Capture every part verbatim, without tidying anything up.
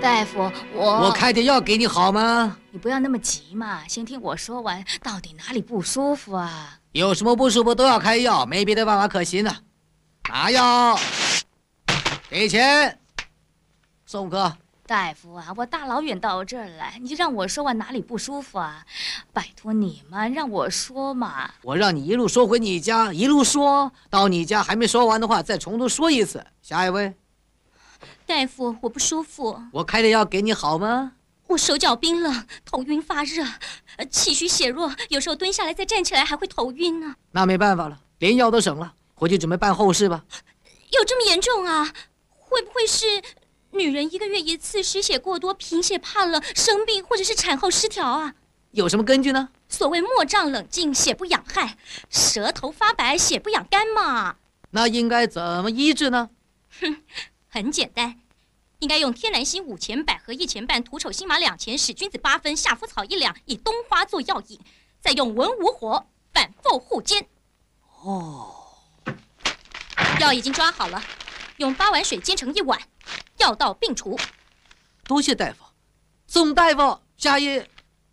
大夫，我我开点药给你好吗？ 你不要那么急嘛，先听我说完，到底哪里不舒服啊？ 有什么不舒服都要开药，没别的办法可行的。拿药，给钱。宋科， 大夫啊，我大老远到这儿来，你就让我说完哪里不舒服啊？拜托你嘛，让我说嘛。 我让你一路说回你家，一路说到你家还没说完的话，再从头说一次。下一位。 大夫，我不舒服。 我开点药给你好吗？ 我手脚冰冷，头晕发热，气虚血弱，有时候蹲下来再站起来还会头晕呢。 那没办法了，连药都省了，回去准备办后事吧。 有这么严重啊？会不会是女人一个月一次失血过多、贫血怕冷、生病，或者是产后失调啊？ 有什么根据呢？ 所谓末胀冷静，血不养汗，舌头发白，血不养肝嘛。 那应该怎么医治呢？ 哼，很简单。应该用天南星五钱、百合一钱半、土丑星马两钱、使君子八分、夏枯草一两，以冬花做药引，再用文武火反复互煎。 哦， 药已经抓好了，用八碗水煎成一碗，药到病除。 多谢大夫。宋大夫，下一。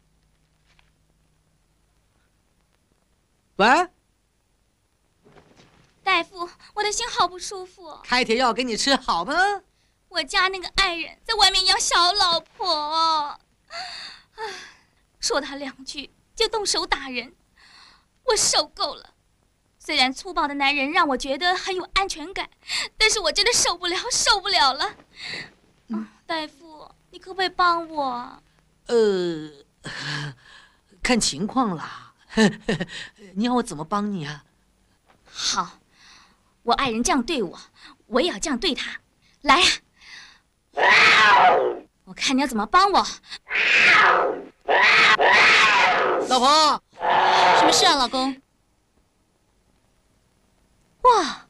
喂， 大夫，我的心好不舒服。 开点药给你吃好吗？ 我家那个爱人在外面养小老婆，说他两句就动手打人，我受够了。虽然粗暴的男人让我觉得很有安全感，但是我真的受不了，受不了了。嗯，大夫，你可不可以帮我？ 呃，看情况啦。你要我怎么帮你啊？ 好，我爱人这样对我，我也要这样对他。来呀！我看你要怎么帮我。 老婆， 什么事啊，老公？哇，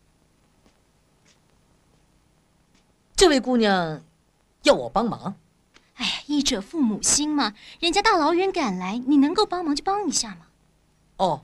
这位姑娘要我帮忙。 哎呀，医者父母心嘛，人家大老远赶来，你能够帮忙就帮一下嘛。 哦，